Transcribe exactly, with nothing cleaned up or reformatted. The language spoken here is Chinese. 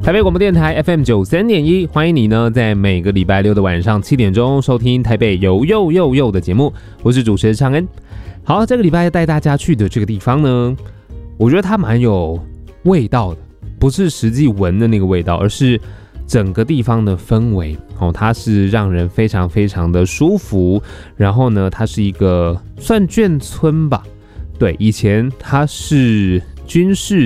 台北广播电台 F M 九三点一，欢迎你呢，在每个礼拜六的晚上七点钟收听台北有又又又的节目，我是主持人尚恩。好，这个礼拜要带大家去的这个地方呢，我觉得它蛮有味道的，不是实际闻的那个味道，而是整个地方的氛围哦，它是让人非常非常的舒服。然后呢，它是一个算眷村吧，对，以前它是军事